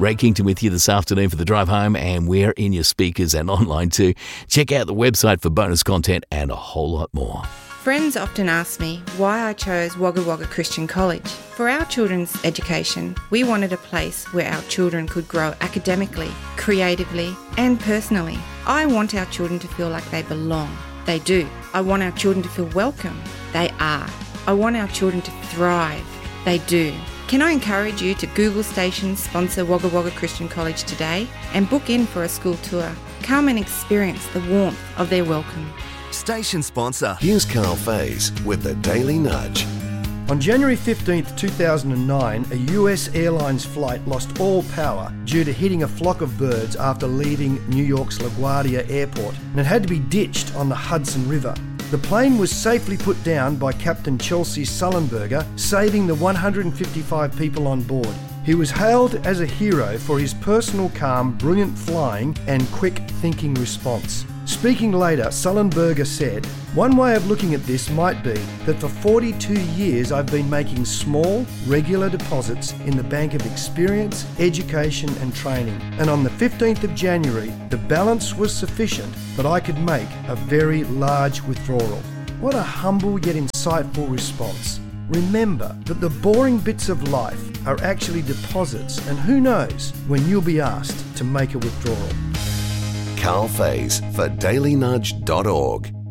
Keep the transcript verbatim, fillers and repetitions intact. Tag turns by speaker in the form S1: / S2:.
S1: Ray Kington with you this afternoon for the drive home, and we're in your speakers and online too. Check out the website for bonus content and a whole lot more.
S2: Friends often ask me why I chose Wagga Wagga Christian College. For our children's education, we wanted a place where our children could grow academically, creatively, and personally. I want our children to feel like they belong. They do. I want our children to feel welcome. They are. I want our children to thrive. They do. Can I encourage you to Google Stations sponsor Wagga Wagga Christian College today and book in for a school tour? Come and experience the warmth of their welcome.
S3: Station sponsor. Here's Carl Faze with the Daily Nudge.
S4: On January fifteenth, two thousand nine, a U S Airlines flight lost all power due to hitting a flock of birds after leaving New York's LaGuardia Airport, and it had to be ditched on the Hudson River. The plane was safely put down by Captain Chelsea Sullenberger, saving the one hundred fifty-five people on board. He was hailed as a hero for his personal calm, brilliant flying and quick thinking response. Speaking later, Sullenberger said, "One way of looking at this might be that for forty-two years I've been making small, regular deposits in the bank of experience, education and training. And on the fifteenth of January, the balance was sufficient that I could make a very large withdrawal." What a humble yet insightful response. Remember that the boring bits of life are actually deposits, and who knows when you'll be asked to make a withdrawal.
S3: Carl Faze for daily nudge dot org.